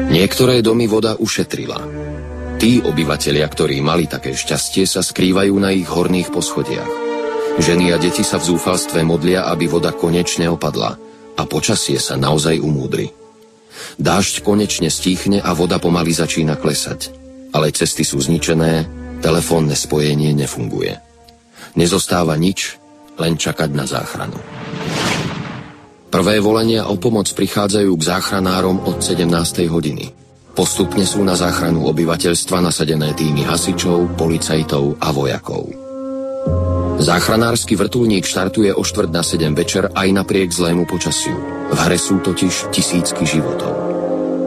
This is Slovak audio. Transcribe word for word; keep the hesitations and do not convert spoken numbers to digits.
Niektoré domy voda ušetrila. Tí obyvatelia, ktorí mali také šťastie, sa skrývajú na ich horných poschodiach. Ženy a deti sa v zúfalstve modlia, aby voda konečne opadla a počasie sa naozaj umúdri. Dážď konečne stíchne a voda pomaly začína klesať, ale cesty sú zničené, telefónne spojenie nefunguje. Nezostáva nič, len čakať na záchranu. Prvé volenia o pomoc prichádzajú k záchranárom od sedemnástej hodiny. Postupne sú na záchranu obyvateľstva nasadené týmy hasičov, policajtov a vojakov. Záchranársky vrtuľník štartuje o štvrť na sedem večer aj napriek zlému počasiu. V hre sú totiž tisícky životov.